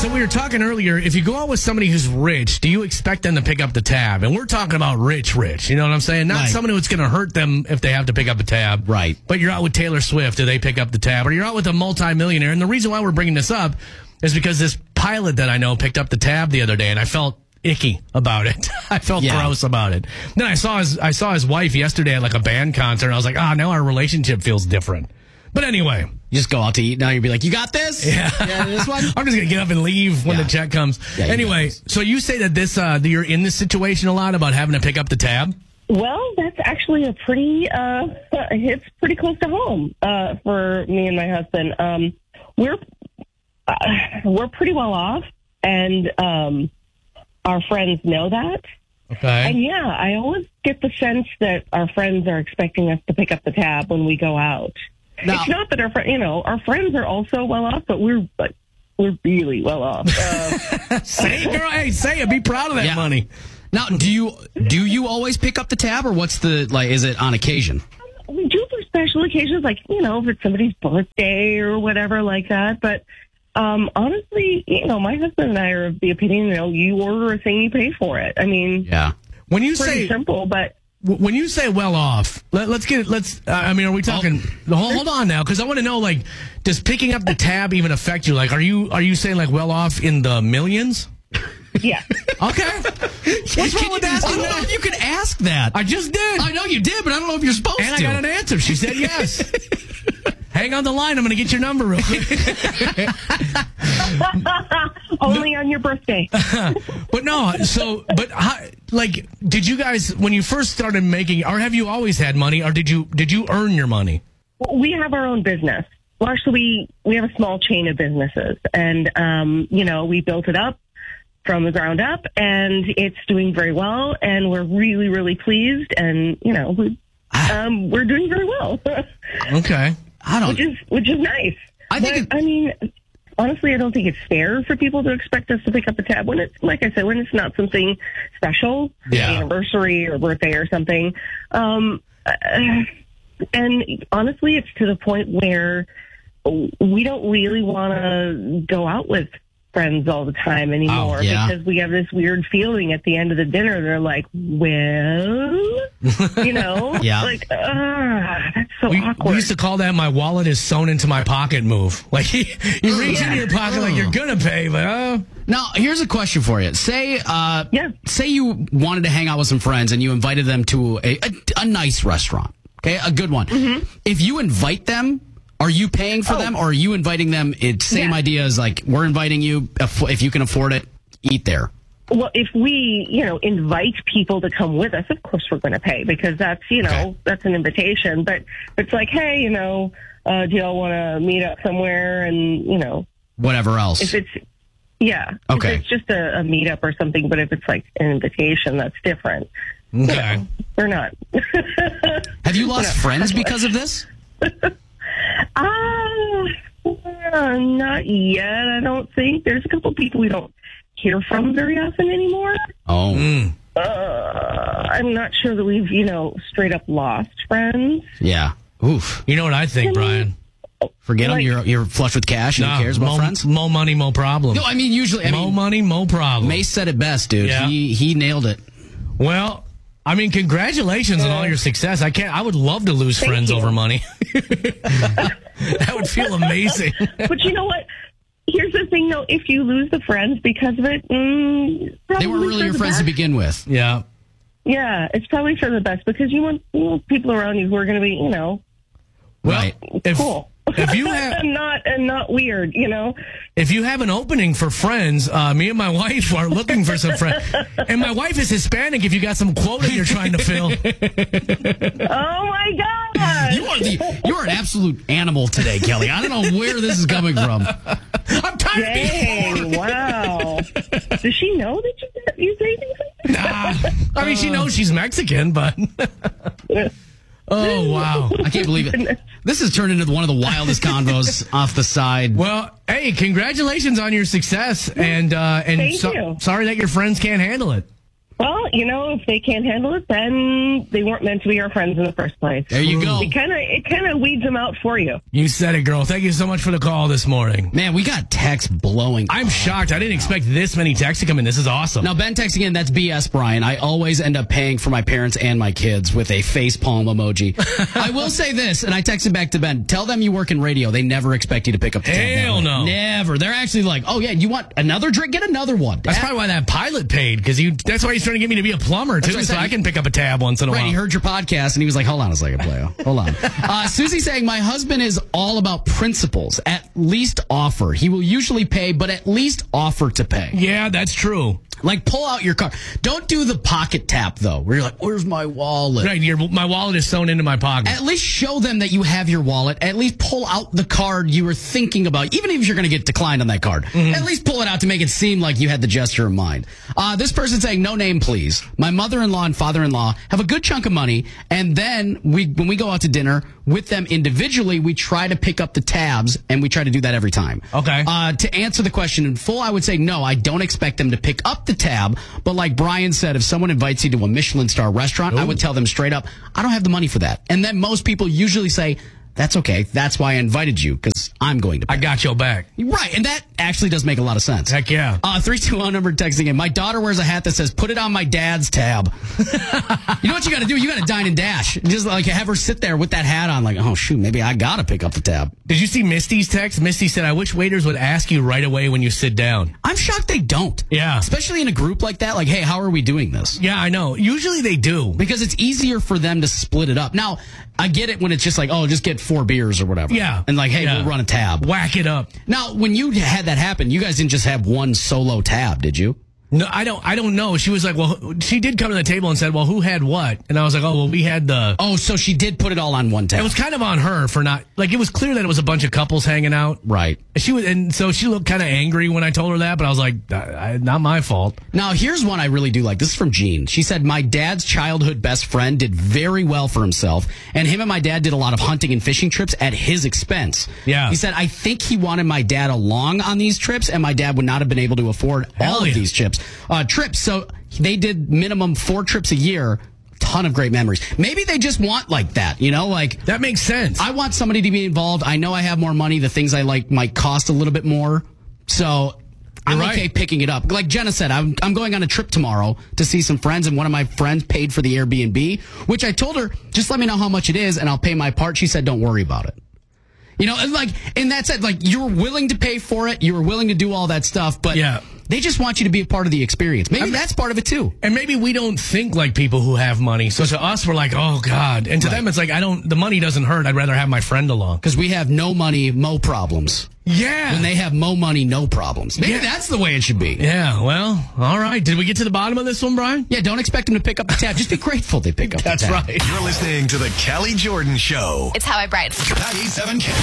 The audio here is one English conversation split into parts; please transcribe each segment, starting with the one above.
So we were talking earlier, if you go out with somebody who's rich, do you expect them to pick up the tab? And we're talking about rich. You know what I'm saying? Not someone who's going to hurt them if they have to pick up a tab. Right. But you're out with Taylor Swift, do they pick up the tab? Or you're out with a multimillionaire. And the reason why we're bringing this up is because this pilot that I know picked up the tab the other day, and I felt icky about it. I felt gross about it. Then I saw his wife yesterday at like a band concert, and I was like, now our relationship feels different. But anyway. You just go out to eat now, you'd be like, you got this? Yeah. This one? I'm just going to get up and leave when the check comes. Yeah, anyway, so you say that that you're in this situation a lot about having to pick up the tab? Well, that's actually a pretty, it's pretty close to home, for me and my husband. We're pretty well off, and, our friends know that. Okay. And I always get the sense that our friends are expecting us to pick up the tab when we go out. No. It's not that our friends are also well off, but we're really well off. Say it, girl. Hey, say it. Be proud of that money. Now, do you always pick up the tab, or what's is it on occasion? We do for special occasions, like, if it's somebody's birthday or whatever like that. But honestly, my husband and I are of the opinion, you order a thing, you pay for it. I mean, when you pretty say simple, but. When you say well off, are we talking, hold on now, because I want to know, does picking up the tab even affect you? Are you saying well off in the millions? Yeah. Okay. What's wrong with asking that? I don't know if you can ask that. I just did. I know you did, but I don't know if you're supposed to. And I got an answer. She said yes. Hang on the line. I'm going to get your number real quick. Only on your birthday. But no, did you guys, when you first started making, or have you always had money, or did you earn your money? We have our own business. Well, actually, we have a small chain of businesses, and, we built it up from the ground up, and it's doing very well, and we're really, really pleased, and, we're doing very well. Okay. Which is nice. Honestly, I don't think it's fair for people to expect us to pick up the tab when it's, like I said, when it's not something special, anniversary or birthday or something. And honestly, it's to the point where we don't really want to go out with friends all the time anymore because we have this weird feeling at the end of the dinner. They're like, well, that's so awkward. We used to call that my wallet is sewn into my pocket move. You reach into your pocket like you're going to pay, but Now, here's a question for you. Say you wanted to hang out with some friends and you invited them to a nice restaurant, okay, a good one. Mm-hmm. If you invite them, are you paying for them, or are you inviting them? It's same idea as we're inviting you. If you can afford it, eat there. Well, if we, invite people to come with us, of course we're going to pay because that's, that's an invitation. But it's like, hey, do y'all want to meet up somewhere and, whatever else. If it's, okay. If it's just a meetup or something, but if it's like an invitation, that's different. Okay. We're not. Have you lost friends because of this? Not yet, I don't think. There's a couple people we don't hear from very often anymore. Oh. I'm not sure that we've, straight up lost friends. Yeah. Oof. You know what I think, Brian? Forget them. You're flush with cash and who cares about friends? More money, more problem. No, usually. More money, more problem. Mace said it best, dude. Yeah. He nailed it. Well, congratulations on all your success. I would love to lose friends over money. That would feel amazing. But you know what? Here's the thing, though. If you lose the friends because of it, they weren't really your friends to begin with. Yeah. Yeah, it's probably for the best because you want people around you who are going to be, right. Cool. If you have and not weird, If you have an opening for friends, me and my wife are looking for some friends. And my wife is Hispanic if you got some quota you're trying to fill. Oh my God. You are an absolute animal today, Kelly. I don't know where this is coming from. I'm tired of being wow. Does she know that you say things like that? She knows she's Mexican, but oh, wow. I can't believe it. This has turned into one of the wildest convos off the side. Well, hey, congratulations on your success. And Thank you. Sorry that your friends can't handle it. Well, if they can't handle it, then they weren't meant to be our friends in the first place. There you go. It kind of weeds them out for you. You said it, girl. Thank you so much for the call this morning. Man, we got texts blowing. I'm shocked. I didn't expect this many texts to come in. This is awesome. Now, Ben texting in, that's BS, Brian. I always end up paying for my parents and my kids with a facepalm emoji. I will say this, and I texted back to Ben, tell them you work in radio. They never expect you to pick up the tab. Hell no. Never. They're actually like, oh, yeah, you want another drink? Get another one. That's probably why that pilot paid, because that's why he's trying to get me to be a plumber, too, so I can pick up a tab once in a while. Right, he heard your podcast, and he was like, hold on a second, Playo. Hold on. Susie saying, my husband is all about principles. At least offer. He will usually pay, but at least offer to pay. Yeah, that's true. Like, pull out your card. Don't do the pocket tap, though, where you're like, where's my wallet? Right, my wallet is sewn into my pocket. At least show them that you have your wallet. At least pull out the card you were thinking about, even if you're going to get declined on that card. Mm-hmm. At least pull it out to make it seem like you had the gesture in mind. This person saying, no name, please. My mother-in-law and father-in-law have a good chunk of money, and then when we go out to dinner with them individually, we try to pick up the tabs, and we try to do that every time. Okay. To answer the question in full, I would say no, I don't expect them to pick up the tab, but like Brian said, if someone invites you to a Michelin star restaurant, I would tell them straight up, I don't have the money for that. And then most people usually say, that's okay. That's why I invited you, because I'm going to pay. I got your back. Right, and that actually does make a lot of sense. Heck yeah. 321 number texting in. My daughter wears a hat that says, put it on my dad's tab. You know what you got to do? You got to dine and dash. Just like have her sit there with that hat on, like, oh, shoot, maybe I got to pick up the tab. Did you see Misty's text? Misty said, I wish waiters would ask you right away when you sit down. I'm shocked they don't. Yeah. Especially in a group like that. Like, hey, how are we doing this? Yeah, I know. Usually they do. Because it's easier for them to split it up. Now, I get it when it's just like, oh, just get 4 beers or whatever. Yeah. And like, hey, we'll run a tab. Whack it up. Now, when you had that happen, you guys didn't just have one solo tab, did you? No, I don't know. She was like, well, she did come to the table and said, well, who had what? And I was like, oh, well, we had the... Oh, so she did put it all on one tab. It was kind of on her for not... Like, it was clear that it was a bunch of couples hanging out. Right. And so she looked kind of angry when I told her that, but I was like, not my fault. Now, here's one I really do like. This is from Jean. She said, my dad's childhood best friend did very well for himself, and him and my dad did a lot of hunting and fishing trips at his expense. Yeah. He said, I think he wanted my dad along on these trips, and my dad would not have been able to afford all of these trips. So they did minimum 4 trips a year. Ton of great memories. Maybe they just want like that, like that makes sense. I want somebody to be involved. I know I have more money. The things I like might cost a little bit more. So I'm okay picking it up. Like Jenna said, I'm going on a trip tomorrow to see some friends, and one of my friends paid for the Airbnb, which I told her, just let me know how much it is and I'll pay my part. She said, don't worry about it. And that's it. Like, you were willing to pay for it. You were willing to do all that stuff, but they just want you to be a part of the experience. Maybe that's part of it too. And maybe we don't think like people who have money. So to us, we're like, oh God. And to them, it's like, the money doesn't hurt. I'd rather have my friend along. Because we have no money, mo problems. Yeah. When they have mo money, no problems. Maybe that's the way it should be. Yeah, well, all right. Did we get to the bottom of this one, Brian? Yeah, don't expect them to pick up the tab. Just be grateful they pick up the tab. That's right. You're listening to the Kelly Jordan Show. It's how I bright. 97K.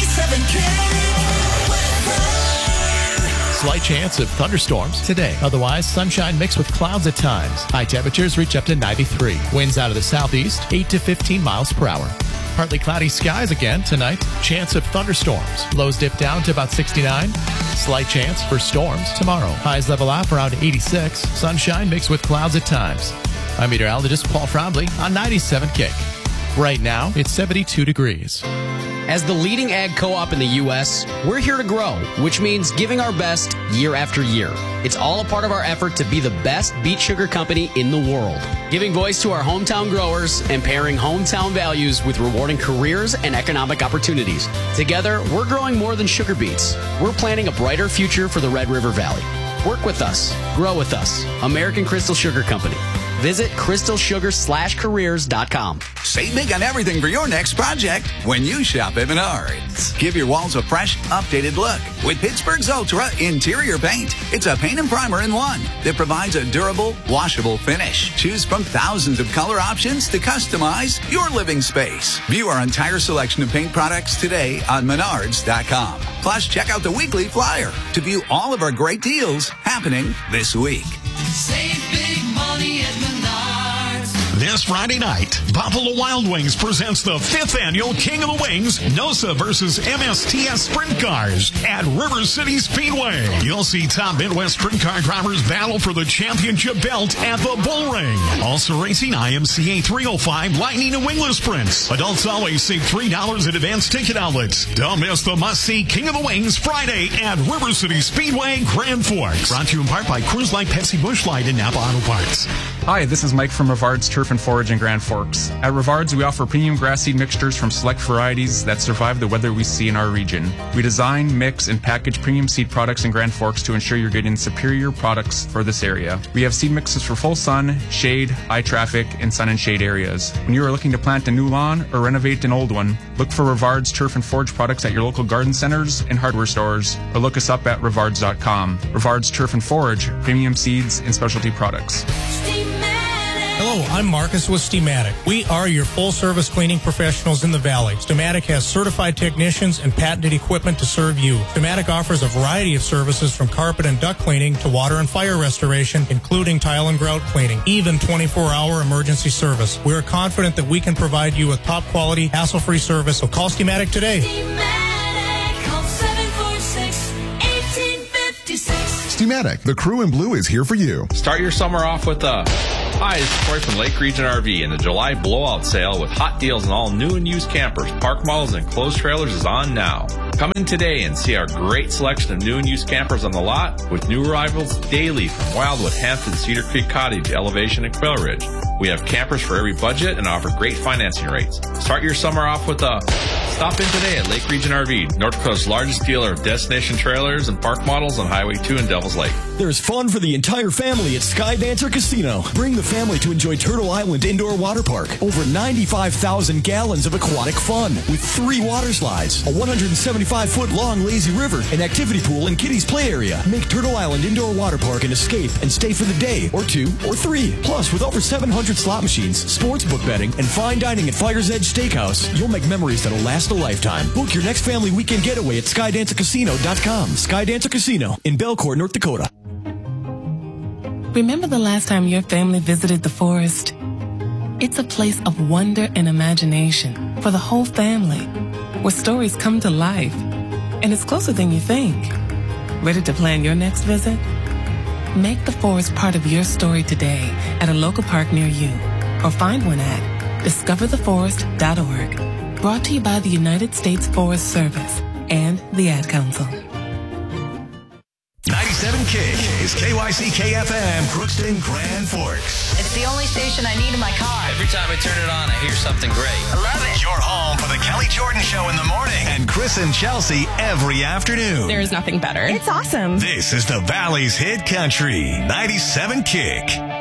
97K. Slight chance of thunderstorms today. Otherwise, sunshine mixed with clouds at times. High temperatures reach up to 93. Winds out of the southeast, 8 to 15 miles per hour. Partly cloudy skies again tonight. Chance of thunderstorms. Lows dip down to about 69. Slight chance for storms tomorrow. Highs level off around 86. Sunshine mixed with clouds at times. I'm meteorologist Paul Frombley on 97K. Right now, it's 72 degrees. As the leading ag co-op in the U.S., we're here to grow, which means giving our best year after year. It's all a part of our effort to be the best beet sugar company in the world, giving voice to our hometown growers and pairing hometown values with rewarding careers and economic opportunities. Together, we're growing more than sugar beets. We're planning a brighter future for the Red River Valley. Work with us. Grow with us. American Crystal Sugar Company. Visit crystalsugar/careers.com. Save big on everything for your next project when you shop at Menards. Give your walls a fresh, updated look with Pittsburgh's Ultra Interior Paint. It's a paint and primer in one that provides a durable, washable finish. Choose from thousands of color options to customize your living space. View our entire selection of paint products today on Menards.com. Plus, check out the weekly flyer to view all of our great deals happening this week. Save big money at Menards. This this Friday night. Buffalo Wild Wings presents the 5th annual King of the Wings, NOSA versus MSTS Sprint Cars at River City Speedway. You'll see top Midwest sprint car drivers battle for the championship belt at the Bull Ring. Also racing IMCA 305 Lightning and Wingless Sprints. Adults always save $3 at advanced ticket outlets. Don't miss the must-see King of the Wings Friday at River City Speedway, Grand Forks. Brought to you in part by Cruise Light, Pepsi, Busch Light, and Napa Auto Parts. Hi, this is Mike from Rivard's Turf and Forage in Grand Forks. At Rivard's, we offer premium grass seed mixtures from select varieties that survive the weather we see in our region. We design, mix, and package premium seed products in Grand Forks to ensure you're getting superior products for this area. We have seed mixes for full sun, shade, high traffic, and sun and shade areas. When you are looking to plant a new lawn or renovate an old one, look for Rivard's Turf and Forage products at your local garden centers and hardware stores, or look us up at rivards.com. Rivard's Turf and Forage, premium seeds and specialty products. Hello, I'm Marcus with Steamatic. We are your full-service cleaning professionals in the Valley. Steamatic has certified technicians and patented equipment to serve you. Steamatic offers a variety of services from carpet and duct cleaning to water and fire restoration, including tile and grout cleaning, even 24-hour emergency service. We are confident that we can provide you with top-quality, hassle-free service, so call Steamatic today. Steamatic, call 746-1856. Steamatic, the crew in blue is here for you. Start your summer off with a... Hi, this is Troy from Lake Region RV, and the July blowout sale with hot deals on all new and used campers, park models, and enclosed trailers is on now. Come in today and see our great selection of new and used campers on the lot with new arrivals daily from Wildwood, Hampton, Cedar Creek Cottage, Elevation, and Quail Ridge. We have campers for every budget and offer great financing rates. Start your summer off with a... Stop in today at Lake Region RV, North Dakota's largest dealer of destination trailers and park models on Highway 2 in Devil's Lake. There's fun for the entire family at Sky Dancer Casino. Bring the family to enjoy Turtle Island Indoor Water Park. Over 95,000 gallons of aquatic fun with 3 water slides, a 175-foot-long lazy river, an activity pool, and kiddies' play area. Make Turtle Island Indoor Water Park an escape and stay for the day, or 2, or 3. Plus, with over 700 slot machines, sports book betting, and fine dining at Fire's Edge Steakhouse, you'll make memories that'll last a lifetime. Book your next family weekend getaway at SkyDancerCasino.com. Sky Dancer Casino in Belcourt, North Dakota. Remember the last time your family visited the forest? It's a place of wonder and imagination for the whole family, where stories come to life. And it's closer than you think. Ready to plan your next visit? Make the forest part of your story today at a local park near you, or find one at discovertheforest.org. Brought to you by the United States Forest Service and the Ad Council. 97 Kick is KYCK-FM, Crookston, Grand Forks. It's the only station I need in my car. Every time I turn it on, I hear something great. I love it. You're home for the Kelly Jordan Show in the morning and Chris and Chelsea every afternoon. There is nothing better. It's awesome. This is the Valley's Hit Country, 97 Kick.